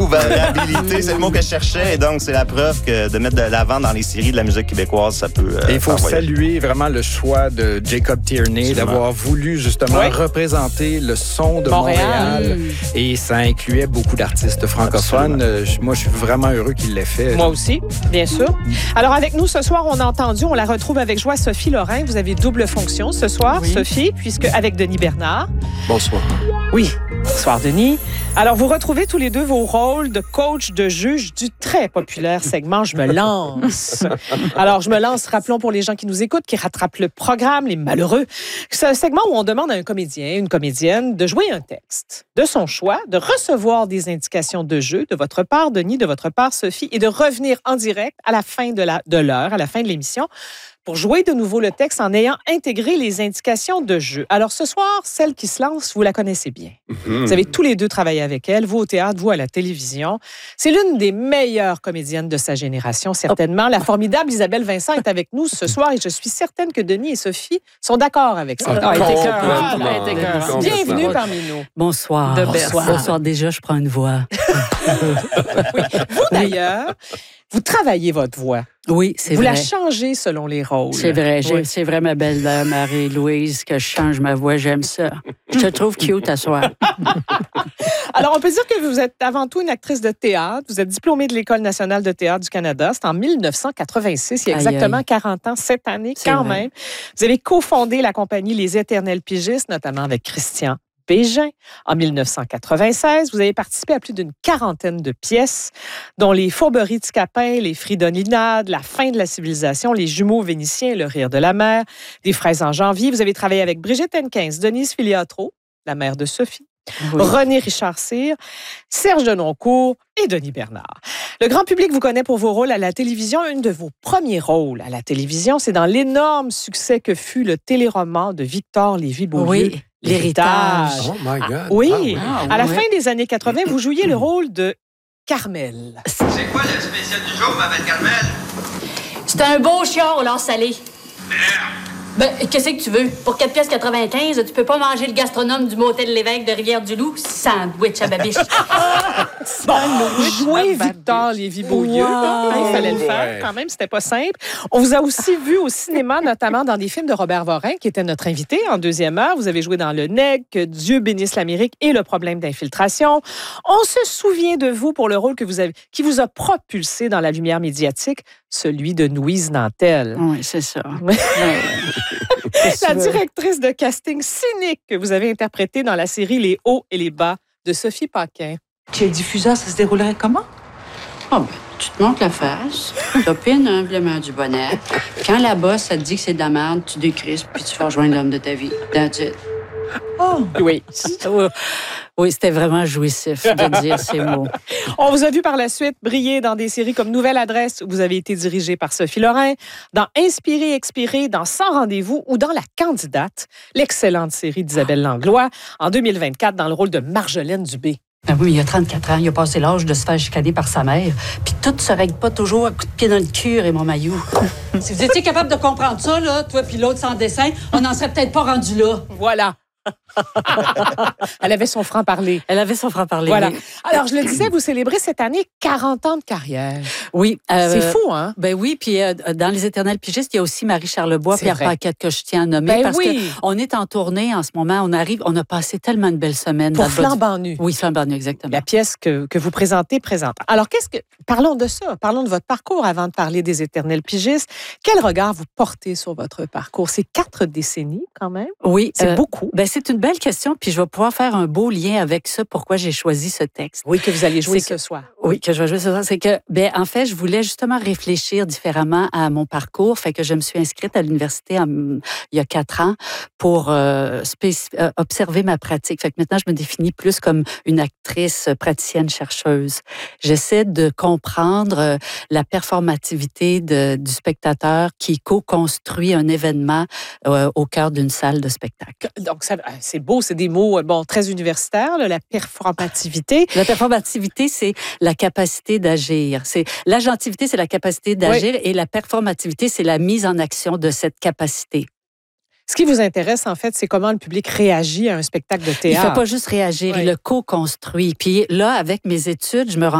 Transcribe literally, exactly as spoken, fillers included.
Retrouvabilité, c'est le mot que je cherchais. Et donc, c'est la preuve que de mettre de l'avant dans les séries de la musique québécoise, ça peut... Euh, Et il faut saluer vraiment le choix de Jacob Tierney Absolument. d'avoir voulu justement Oui. représenter le son de Montréal. Montréal. Et ça incluait beaucoup d'artistes francophones. Euh, Moi, je suis vraiment heureux qu'il l'ait fait. Moi aussi, bien sûr. Alors, avec nous ce soir, on a entendu, on la retrouve avec joie, Sophie Lorrain. Vous avez double fonction ce soir, Oui. Sophie, puisque avec Denis Bernard. Bonsoir. Oui. Bonsoir, Denis. Alors, vous retrouvez tous les deux vos rôles de coach, de juge du très populaire segment Je me lance. Alors, Je me lance, rappelons pour les gens qui nous écoutent, qui rattrapent le programme, les malheureux. C'est un segment où on demande à un comédien, une comédienne, de jouer un texte de son choix, de recevoir des indications de jeu de votre part, Denis, de votre part, Sophie, et de revenir en direct à la fin de la- de l'heure, à la fin de l'émission, pour jouer de nouveau le texte en ayant intégré les indications de jeu. Alors, ce soir, celle qui se lance, vous la connaissez bien. Mm-hmm. Vous avez tous les deux travaillé avec elle, vous au théâtre, vous à la télévision. C'est l'une des meilleures comédiennes de sa génération, certainement. La formidable Isabelle Vincent est avec nous ce soir et je suis certaine que Denis et Sophie sont d'accord avec ça. Ah, Ah, complètement. écœurant. Ah, elle était écœurante. Bienvenue parmi nous. Bonsoir. De best. Bonsoir. Bonsoir. Déjà, je prends une voix. Vous, d'ailleurs, vous travaillez votre voix. Oui, c'est Vous vrai. la changez selon les rôles. C'est vrai. J'ai- Oui. C'est vrai, ma belle-mère Marie-Louise, que je change ma voix. J'aime ça. Je te trouve cute à soir. Alors, on peut dire que vous êtes avant tout une actrice de théâtre. Vous êtes diplômée de l'École nationale de théâtre du Canada. C'est en mille neuf cent quatre-vingt-six, il y a Aïe, exactement aïe. quarante ans cette année, C'est quand vrai. même. Vous avez cofondé la compagnie Les Éternels Pigistes, notamment avec Christian Bégin, en mille neuf cent quatre-vingt-seize. Vous avez participé à plus d'une quarantaine de pièces, dont Les Fourberies de Scapin, Les Fridolинades, La fin de la civilisation, Les Jumeaux vénitiens, Le rire de la mer, Des fraises en janvier. Vous avez travaillé avec Brigitte Hennequin, Denise Filiatro, la mère de Sophie, Oui. René Richard-Cyr, Serge Denoncourt et Denis Bernard. Le grand public vous connaît pour vos rôles à la télévision. Un de vos premiers rôles à la télévision, c'est dans l'énorme succès que fut le téléroman de Victor Lévy-Beaulieu. Oui, l'héritage. Oh my God. Oui, Ah, Ah, à la oui. fin des années quatre-vingt, vous jouiez le rôle de Carmel. C'est quoi le spécial du jour, ma belle Carmel? C'est un beau chiot au lard salé. Ben, qu'est-ce que tu veux? Pour quatre pièces quatre-vingt-quinze, tu peux pas manger le gastronome du motel L'évêque de Rivière-du-Loup. Sandwich à babiche. Bon, jouer Victor Lévy-Beaulieu, là, il fallait le faire quand même, c'était pas simple. On vous a aussi vu au cinéma, notamment dans des films de Robert Vorin, qui était notre invité en deuxième heure. Vous avez joué dans Le Nègre, Que Dieu bénisse l'Amérique et Le problème d'infiltration. On se souvient de vous pour le rôle que vous avez, qui vous a propulsé dans la lumière médiatique, celui de Louise Nantel. Oui, c'est ça. Oui. Ouais. La directrice de casting cynique que vous avez interprétée dans la série Les hauts et les bas de Sophie Paquin. Chez le diffuseur, ça se déroulerait comment? Ah ben, tu te montes la face, t'opines humblement du bonnet. Quand la bosse, ça te dit que c'est de la merde, tu décrispes puis tu fais rejoindre l'homme de ta vie. That's it. Oh! Oui. Oui, oui, c'était vraiment jouissif de dire ces mots. On vous a vu par la suite briller dans des séries comme Nouvelle Adresse, où vous avez été dirigée par Sophie Lorrain, dans Inspirer, Expirer, dans Sans rendez-vous ou dans La Candidate, l'excellente série d'Isabelle Langlois, en deux mille vingt-quatre, dans le rôle de Marjolaine Dubé. Ben oui, mais il y a trente-quatre ans, il a passé l'âge de se faire chicaner par sa mère. Puis tout se règle pas toujours à coup de pied dans le cul, et mon maillot. Si vous étiez capable de comprendre ça, là, toi puis l'autre sans dessin, on n'en serait peut-être pas rendu là. Voilà. Elle avait son franc-parler. Elle avait son franc-parler. Voilà. Oui. Alors, je le disais, vous célébrez cette année quarante ans de carrière. Oui. euh, C'est fou, hein? Ben oui, puis euh, dans Les Éternels Pigistes, il y a aussi Marie-Charles Bois, C'est Pierre vrai. Paquette que je tiens à nommer Ben parce oui. qu'on est en tournée en ce moment. On arrive, on a passé tellement de belles semaines. Pour dans le bas du- Flambant nu. Oui, Flambant nu, exactement. La pièce que, que vous présentez présente. Alors, qu'est-ce que. Parlons de ça. Parlons de votre parcours avant de parler des Éternels Pigistes. Quel regard vous portez sur votre parcours? C'est quatre décennies, quand même. Oui. C'est euh, beaucoup. Ben, c'est une belle question, puis je vais pouvoir faire un beau lien avec ça, pourquoi j'ai choisi ce texte. Oui, que vous allez jouer C'est ce soir. Oui, que je vais jouer ce soir. C'est que, ben, en fait, je voulais justement réfléchir différemment à mon parcours. Fait que je me suis inscrite à l'université en- il y a quatre ans pour euh, spécif- euh, observer ma pratique. Fait que maintenant, je me définis plus comme une actrice euh, praticienne chercheuse. J'essaie de comprendre euh, la performativité de- du spectateur qui co-construit un événement euh, au cœur d'une salle de spectacle. Donc, ça- c'est beau, c'est des mots euh, bon, très universitaires, là, la performativité. La performativité, c'est la capacité d'agir. C'est l'agentivité, c'est la capacité d'agir, et la performativité, c'est la mise en action de cette capacité. Ce qui vous intéresse, en fait, c'est comment le public réagit à un spectacle de Il ne théâtre. fait pas juste réagir, Oui. il le co-construit. Puis là, avec mes études, je me rends